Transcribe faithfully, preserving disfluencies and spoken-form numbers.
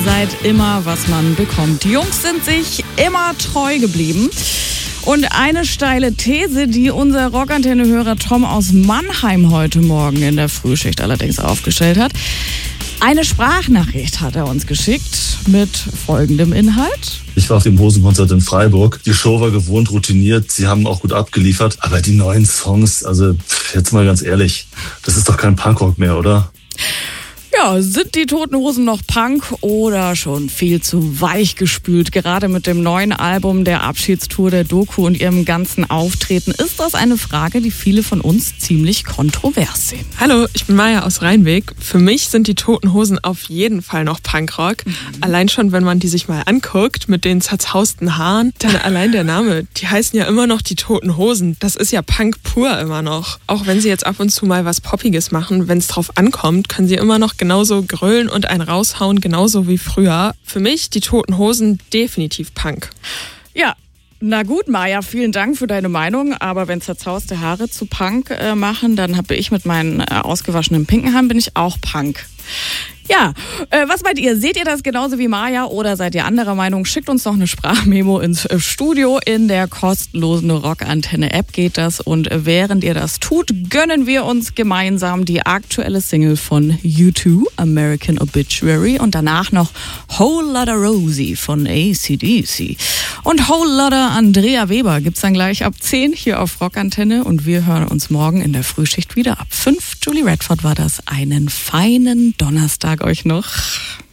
seid immer, was man bekommt. Die Jungs sind sich immer treu geblieben. Und eine steile These, die unser Rockantenne-Hörer Tom aus Mannheim heute Morgen in der Frühschicht allerdings aufgestellt hat. Eine Sprachnachricht hat er uns geschickt mit folgendem Inhalt. Ich war auf dem Hosenkonzert in Freiburg. Die Show war gewohnt routiniert, sie haben auch gut abgeliefert. Aber die neuen Songs, also jetzt mal ganz ehrlich, das ist doch kein Punkrock mehr, oder? Ja, sind die Toten Hosen noch Punk oder schon viel zu weich gespült? Gerade mit dem neuen Album, der Abschiedstour der Doku und ihrem ganzen Auftreten ist das eine Frage, die viele von uns ziemlich kontrovers sehen. Hallo, ich bin Maya aus Rheinweg. Für mich sind die Toten Hosen auf jeden Fall noch Punkrock. Mhm. Allein schon, wenn man die sich mal anguckt mit den zerzausten Haaren, dann allein der Name. Die heißen ja immer noch die Toten Hosen. Das ist ja Punk pur immer noch. Auch wenn sie jetzt ab und zu mal was Poppiges machen, wenn es drauf ankommt, können sie immer noch genauso grölen und einen raushauen, genauso wie früher. Für mich die Toten Hosen definitiv Punk. Ja, na gut, Maja, vielen Dank für deine Meinung. Aber wenn zerzauste Haare zu Punk äh, machen, dann habe ich mit meinen äh, ausgewaschenen pinken Haaren bin ich auch Punk. Ja, äh, was meint ihr? Seht ihr das genauso wie Maja oder seid ihr anderer Meinung? Schickt uns noch eine Sprachmemo ins äh, Studio. In der kostenlosen Rockantenne-App geht das. Und äh, während ihr das tut, gönnen wir uns gemeinsam die aktuelle Single von U zwei, American Obituary. Und danach noch Whole Lotta Rosie von A C D C. Und Whole Lotta Andrea Weber gibt's dann gleich ab zehn hier auf Rockantenne. Und wir hören uns morgen in der Frühschicht wieder ab fünf. Julie Redford war das. Einen feinen Donnerstag euch noch.